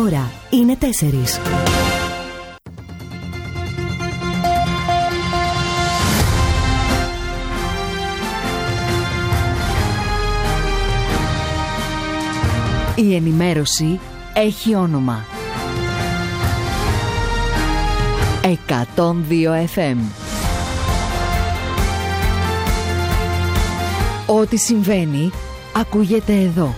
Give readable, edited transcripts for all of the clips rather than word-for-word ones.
ώρα είναι 4. Η ενημέρωση έχει όνομα. 102 FM. Ό,τι συμβαίνει ακούγεται εδώ.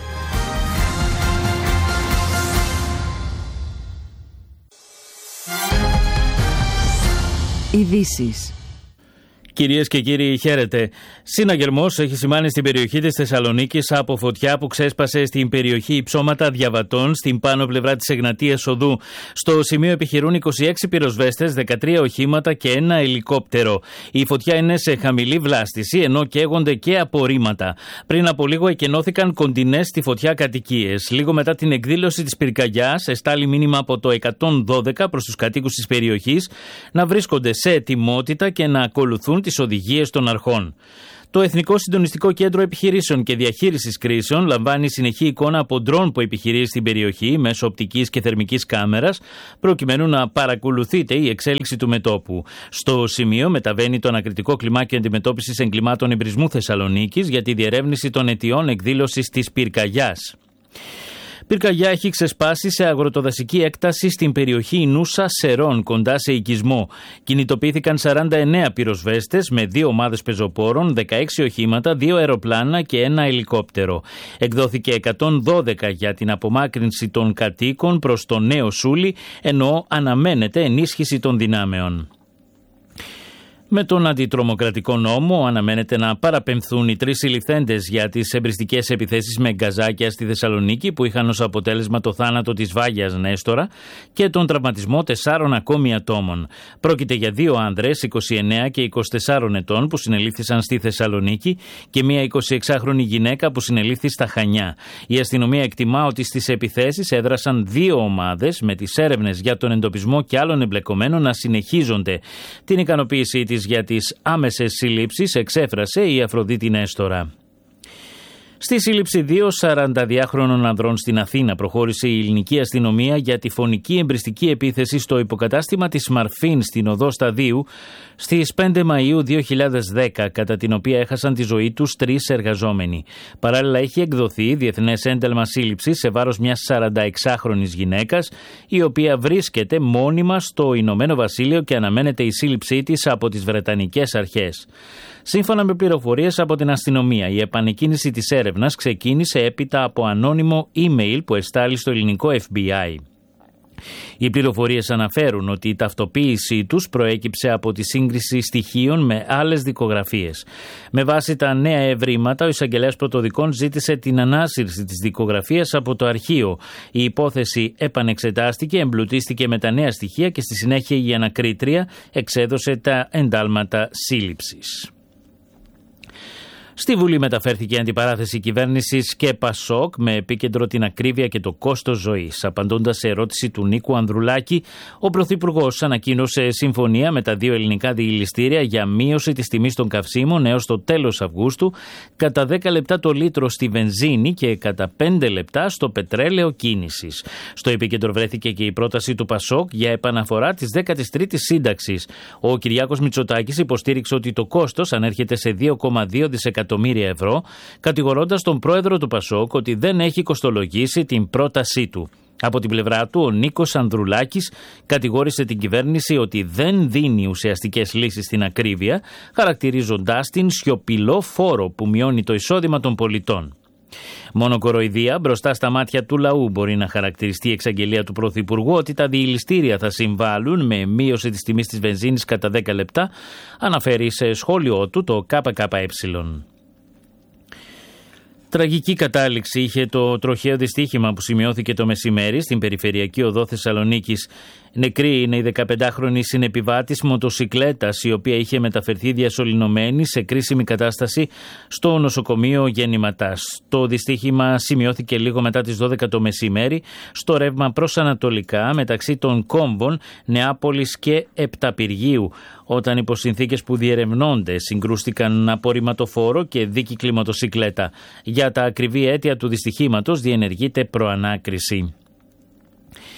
Ειδήσεις. Κυρίες και κύριοι, χαίρετε. Συναγερμός έχει σημάνει στην περιοχή της Θεσσαλονίκης από φωτιά που ξέσπασε στην περιοχή Υψώματα Διαβατών, στην πάνω πλευρά της Εγνατίας Οδού. Στο σημείο επιχειρούν 26 πυροσβέστες, 13 οχήματα και ένα ελικόπτερο. Η φωτιά είναι σε χαμηλή βλάστηση, ενώ καίγονται και απορρίμματα. Πριν από λίγο εκενώθηκαν κοντινές στη φωτιά κατοικίες. Λίγο μετά την εκδήλωση της πυρκαγιάς, εστάλει μήνυμα από το 112 προς τους κατοίκους της περιοχής να βρίσκονται σε ετοιμότητα και να ακολουθούν τις οδηγίες των αρχών. Το Εθνικό Συντονιστικό Κέντρο Επιχειρήσεων και Διαχείρισης Κρίσεων λαμβάνει συνεχή εικόνα από ντρόν που επιχειρεί στην περιοχή μέσω οπτικής και θερμικής κάμερας, προκειμένου να παρακολουθείται η εξέλιξη του μετώπου. Στο σημείο μεταβαίνει το ανακριτικό κλιμάκιο αντιμετώπισης εγκλημάτων εμπρισμού Θεσσαλονίκης για τη διερεύνηση των αιτιών εκδήλωσης της πυρκαγιάς. Πυρκαγιά έχει ξεσπάσει σε αγροτοδασική έκταση στην περιοχή Ινούσα Σερών, κοντά σε οικισμό. Κινητοποιήθηκαν 49 πυροσβέστες με 2 ομάδες πεζοπόρων, 16 οχήματα, 2 αεροπλάνα και ένα ελικόπτερο. Εκδόθηκε 112 για την απομάκρυνση των κατοίκων προς το Νέο Σούλι, ενώ αναμένεται ενίσχυση των δυνάμεων. Με τον αντιτρομοκρατικό νόμο αναμένεται να παραπεμφθούν οι 3 συλληφθέντες για τις εμπριστικές επιθέσεις με γκαζάκια στη Θεσσαλονίκη που είχαν ως αποτέλεσμα το θάνατο της Βάγιας Νέστορα και τον τραυματισμό 4 ακόμη ατόμων. Πρόκειται για 2 άνδρες 29 και 24 ετών που συνελήφθησαν στη Θεσσαλονίκη και μια 26χρονη γυναίκα που συνελήφθη στα Χανιά. Η αστυνομία εκτιμά ότι στις επιθέσεις έδρασαν 2 ομάδες με τις έρευνες για τον εντοπισμό και άλλων εμπλεκομένων να συνεχίζονται. Την ικανοποίησή της για τις άμεσες συλλήψεις εξέφρασε η Αφροδίτη Νέστορα. Στη σύλληψη 2 42χρονων ανδρών στην Αθήνα προχώρησε η ελληνική αστυνομία για τη φωνική εμπριστική επίθεση στο υποκατάστημα της Μαρφίν στην οδό Σταδίου στις 5 Μαΐου 2010, κατά την οποία έχασαν τη ζωή τους 3 εργαζόμενοι. Παράλληλα έχει εκδοθεί διεθνές ένταλμα σύλληψης σε βάρος μιας 46χρονης γυναίκας, η οποία βρίσκεται μόνιμα στο Ηνωμένο Βασίλειο και αναμένεται η σύλληψή της από τις Βρετανικές αρχές. Σύμφωνα με πληροφορίες από την αστυνομία, η επανεκκίνηση της έρευνας ξεκίνησε έπειτα από ανώνυμο email που εστάλει στο ελληνικό FBI. Οι πληροφορίες αναφέρουν ότι η ταυτοποίησή τους προέκυψε από τη σύγκριση στοιχείων με άλλες δικογραφίες. Με βάση τα νέα ευρήματα, ο εισαγγελέας πρωτοδικών ζήτησε την ανάσυρση της δικογραφίας από το αρχείο. Η υπόθεση επανεξετάστηκε, εμπλουτίστηκε με τα νέα στοιχεία και στη συνέχεια η ανακρίτρια εξέδωσε τα εντάλματα σύλληψης. Στη Βουλή μεταφέρθηκε η αντιπαράθεση κυβέρνησης και ΠΑΣΟΚ με επίκεντρο την ακρίβεια και το κόστος ζωής. Απαντώντας σε ερώτηση του Νίκου Ανδρουλάκη, ο Πρωθυπουργός ανακοίνωσε συμφωνία με τα 2 ελληνικά διελιστήρια για μείωση της τιμής των καυσίμων έως το τέλος Αυγούστου, κατά 10 λεπτά το λίτρο στη βενζίνη και κατά 5 λεπτά στο πετρέλαιο κίνησης. Στο επίκεντρο βρέθηκε και η πρόταση του ΠΑΣΟΚ για επαναφορά της 13ης σύνταξης. Ο Κυριάκος Μητσοτάκης υποστήριξε ότι το κόστος ανέρχεται σε 2,2 δισεκατομμύρια ευρώ, κατηγορώντας τον πρόεδρο του ΠΑΣΟΚ ότι δεν έχει κοστολογήσει την πρότασή του. Από την πλευρά του, ο Νίκος Ανδρουλάκης κατηγόρησε την κυβέρνηση ότι δεν δίνει ουσιαστικές λύσεις στην ακρίβεια, χαρακτηρίζοντάς την σιωπηλό φόρο που μειώνει το εισόδημα των πολιτών. Μόνο κοροϊδία μπροστά στα μάτια του λαού μπορεί να χαρακτηριστεί η εξαγγελία του Πρωθυπουργού ότι τα διελιστήρια θα συμβάλλουν με μείωση της τιμής της βενζίνης κατά 10 λεπτά, αναφέρει σε σχόλιο του το ΚΚΕ. Τραγική κατάληξη είχε το τροχαίο δυστύχημα που σημειώθηκε το μεσημέρι στην περιφερειακή οδό Θεσσαλονίκης. Νεκρή είναι η 15χρονη συνεπιβάτης μοτοσικλέτας, η οποία είχε μεταφερθεί διασωληνωμένη σε κρίσιμη κατάσταση στο νοσοκομείο Γεννηματάς. Το δυστύχημα σημειώθηκε λίγο μετά τις 12 το μεσημέρι στο ρεύμα προς ανατολικά μεταξύ των κόμβων Νεάπολης και Επταπηργίου, όταν υπό συνθήκες που διερευνώνται συγκρούστηκαν απορριμματοφόρο και δίκυκλη μοτοσικλέτα. Για τα ακριβή αίτια του δυστυχήματος διενεργείται προανάκριση.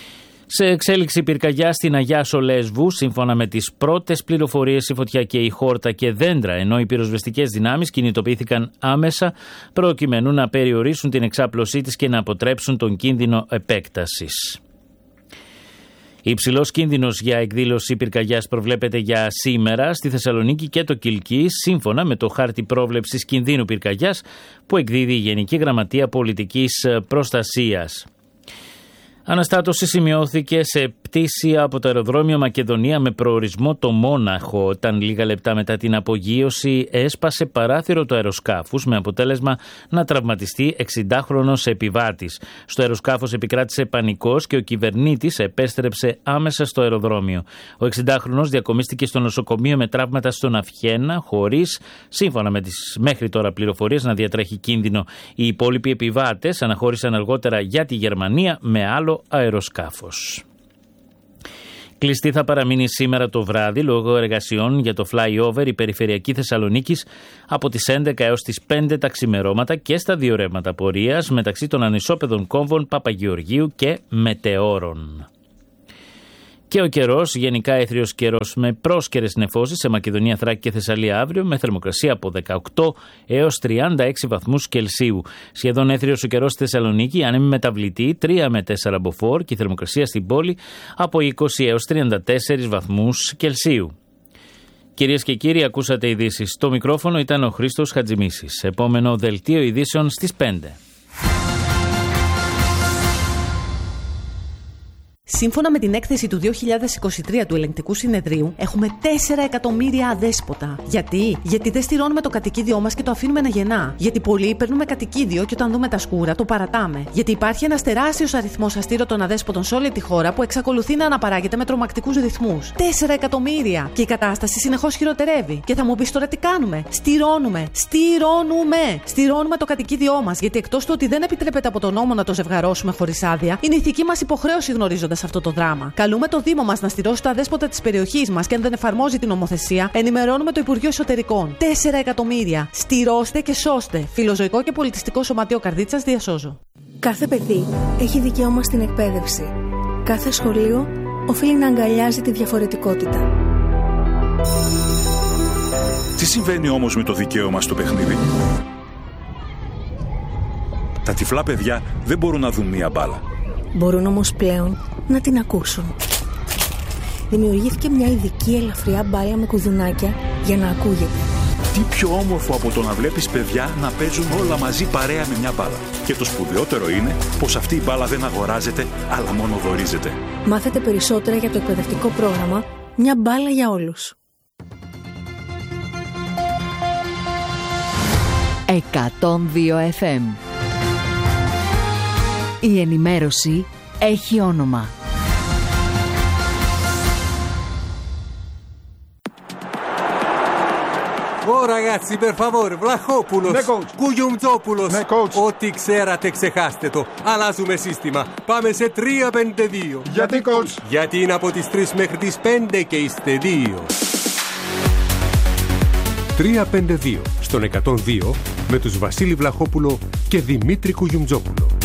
Σε εξέλιξη πυρκαγιά στην Αγιάσο Λέσβου, σύμφωνα με τις πρώτες πληροφορίες, η φωτιά καίει χόρτα και δέντρα, ενώ οι πυροσβεστικές δυνάμεις κινητοποιήθηκαν άμεσα προκειμένου να περιορίσουν την εξάπλωσή της και να αποτρέψουν τον κίνδυνο επέκτασης. Υψηλός κίνδυνος για εκδήλωση πυρκαγιάς προβλέπεται για σήμερα στη Θεσσαλονίκη και το Κιλκής, σύμφωνα με το χάρτη πρόβλεψης κινδύνου πυρκαγιάς που εκδίδει η Γενική Γραμματεία Πολιτικής Προστασίας. Αναστάτωση σημειώθηκε σε πτήση από το αεροδρόμιο Μακεδονία με προορισμό το Μόναχο, όταν λίγα λεπτά μετά την απογείωση έσπασε παράθυρο του αεροσκάφους με αποτέλεσμα να τραυματιστεί 60χρονος επιβάτης. Στο αεροσκάφος επικράτησε πανικός και ο κυβερνήτης επέστρεψε άμεσα στο αεροδρόμιο. Ο 60χρονος διακομίστηκε στο νοσοκομείο με τραύματα στον αυχένα, χωρίς, σύμφωνα με τις μέχρι τώρα πληροφορίες, να διατρέχει κίνδυνο. Οι υπόλοιποι επιβάτες αναχώρησαν αργότερα για τη Γερμανία με άλλο αεροσκάφος. Κλειστή θα παραμείνει σήμερα το βράδυ λόγω εργασιών για το flyover η περιφερειακή Θεσσαλονίκης από τις 11 έως τις 5 τα ξημερώματα και στα δύο ρεύματα πορείας μεταξύ των ανισόπεδων κόμβων Παπαγεωργίου και Μετεώρων. Και ο καιρός, γενικά έθριος καιρός με πρόσκαιρες νεφώσεις σε Μακεδονία, Θράκη και Θεσσαλία αύριο, με θερμοκρασία από 18 έως 36 βαθμούς Κελσίου. Σχεδόν έθριος ο καιρός στη Θεσσαλονίκη, άνεμη μεταβλητή 3 με 4 μποφόρ και η θερμοκρασία στην πόλη από 20 έως 34 βαθμούς Κελσίου. Κυρίες και κύριοι, ακούσατε ειδήσεις. Στο μικρόφωνο ήταν ο Χρήστος Χατζημίσης. Επόμενο δελτίο ειδήσεων στις 5. Σύμφωνα με την έκθεση του 2023 του Ελεγκτικού Συνεδρίου, έχουμε 4 εκατομμύρια αδέσποτα. Γιατί δεν στηρώνουμε το κατοικίδιό μας και το αφήνουμε να γεννά. Γιατί πολλοί παίρνουμε κατοικίδιο και όταν δούμε τα σκούρα το παρατάμε. Γιατί υπάρχει ένας τεράστιος αριθμός αστήρωτων αδέσποτων σε όλη τη χώρα που εξακολουθεί να αναπαράγεται με τρομακτικούς ρυθμούς. 4 εκατομμύρια! Και η κατάσταση συνεχώς χειροτερεύει. Και θα μου πεις τώρα τι κάνουμε? Στηρώνουμε το κατοικίδιό μας. Γιατί εκτός του ότι δεν επιτρέπεται από τον νόμο να το ζευγαρώσουμε χωρίς άδεια, είναι ηθική μας υποχρέωση γνωρίζοντας αυτό το δράμα. Καλούμε το Δήμο μας να στηρώσει τα αδέσποτα της περιοχής μας και αν δεν εφαρμόζει την νομοθεσία, ενημερώνουμε το Υπουργείο Εσωτερικών. 4 εκατομμύρια! Στηρώστε και σώστε. Φιλοζωικό και πολιτιστικό σωματείο Καρδίτσας, διασώζω. Κάθε παιδί έχει δικαίωμα στην εκπαίδευση. Κάθε σχολείο οφείλει να αγκαλιάζει τη διαφορετικότητα. Τι συμβαίνει όμως με το δικαίωμα στο παιχνίδι? Τα τυφλά παιδιά δεν μπορούν να δουν μία μπάλα. Μπορούν όμως πλέον να την ακούσουν. Δημιουργήθηκε μια ειδική ελαφριά μπάλα με κουδουνάκια για να ακούγεται. Τι πιο όμορφο από το να βλέπεις παιδιά να παίζουν όλα μαζί παρέα με μια μπάλα. Και το σπουδαιότερο είναι πως αυτή η μπάλα δεν αγοράζεται, αλλά μόνο δωρίζεται. Μάθετε περισσότερα για το εκπαιδευτικό πρόγραμμα «Μια μπάλα για όλους». 102 FM. Η ενημέρωση έχει όνομα. Ragazzi, per favore, Vlachopoulos, Ναι, coach. Κουγιουμτζόπουλος. Ναι, coach. Ό,τι ξέρατε ξεχάστε το. Αλλάζουμε σύστημα. Πάμε σε 3-5-2. Γιατί, coach? Γιατί είναι από τις 3 μέχρι τις 5 και είστε 2. 3-5-2 στον 102 με τους Βασίλη Βλαχόπουλο και Δημήτρη Κουγιουμτζόπουλο.